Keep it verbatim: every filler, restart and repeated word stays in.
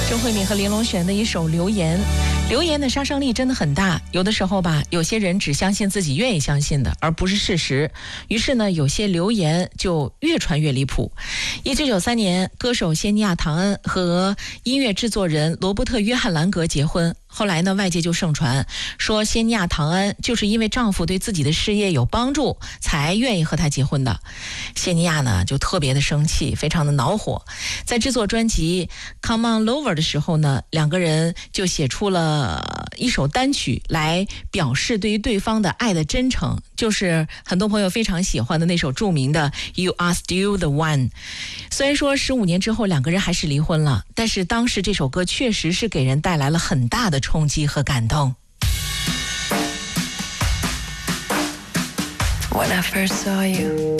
周慧敏和林隆璇的一首《留言》，留言的杀伤力真的很大。有的时候吧，有些人只相信自己愿意相信的，而不是事实。于是呢，有些流言就越传越离谱。一九九三年，歌手谢尼亚·唐恩和音乐制作人罗伯特·约翰·兰格结婚。后来呢，外界就盛传说谢尼亚·唐恩就是因为丈夫对自己的事业有帮助，才愿意和他结婚的。谢尼亚呢就特别的生气，非常的恼火。在制作专辑《Come On Lover》的时候呢，两个人就写出了一首单曲来表示对于对方的爱的真诚，就是很多朋友非常喜欢的那首著名的 You Are Still the One。 虽然说十五年之后两个人还是离婚了，但是当时这首歌确实是给人带来了很大的冲击和感动。 When I first saw you